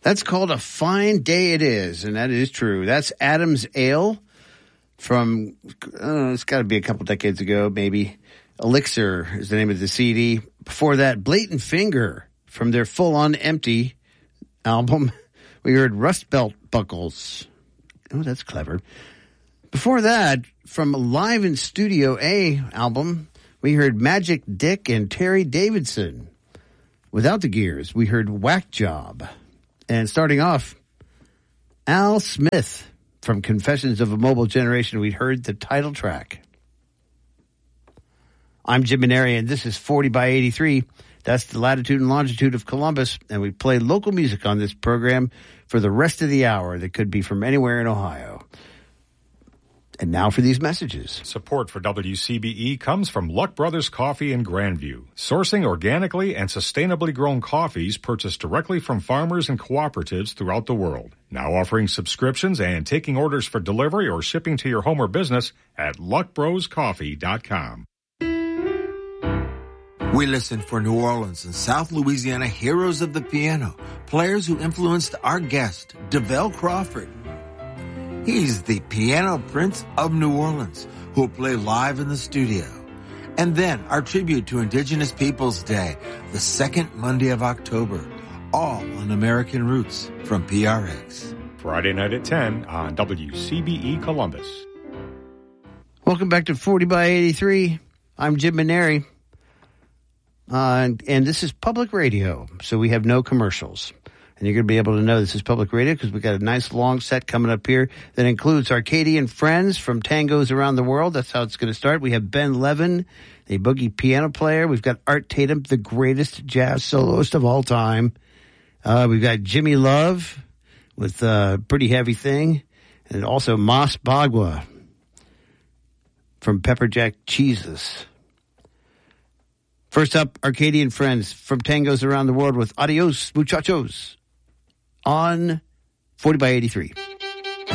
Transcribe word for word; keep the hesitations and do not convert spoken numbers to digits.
That's called A Fine Day It Is, and that is true. That's Adam's Ale from, uh, it's got to be a couple decades ago, maybe. Elixir is the name of the C D. Before that, Blatant Finger from their Full On Empty album. We heard Rust Belt Buckles. Oh, that's clever. Before that, from Live in Studio A album, we heard Magic Dick and Terry Davidson. Without the Gears, we heard Whack Job. And starting off, Al Smith from Confessions of a Mobile Generation. We heard the title track. I'm Jim Maneri, and this is forty by eighty-three. That's the latitude and longitude of Columbus, and we play local music on this program for the rest of the hour that could be from anywhere in Ohio. And now for these messages. Support for W C B E comes from Luck Brothers Coffee in Grandview, sourcing organically and sustainably grown coffees purchased directly from farmers and cooperatives throughout the world. Now offering subscriptions and taking orders for delivery or shipping to your home or business at luck bros coffee dot com. We listen for New Orleans and South Louisiana heroes of the piano, players who influenced our guest, DeVell Crawford. He's the piano prince of New Orleans, who will play live in the studio. And then our tribute to Indigenous Peoples Day, the second Monday of October, all on American Roots from P R X. Friday night at ten on W C B E Columbus. Welcome back to forty by eighty-three. I'm Jim Maneri. Uh, and, and this is public radio, so we have no commercials. And you're going to be able to know this is public radio because we got a nice long set coming up here that includes Arcadian Friends from Tangos Around the World. That's how it's going to start. We have Ben Levin, a boogie piano player. We've got Art Tatum, the greatest jazz soloist of all time. Uh, we've got Jimmy Love with uh, Pretty Heavy Thing. And also Mas Bagua from Pepperjack Cheeses. First up, Arcadian Friends from Tangos Around the World with Adios, Muchachos on forty by eighty-three.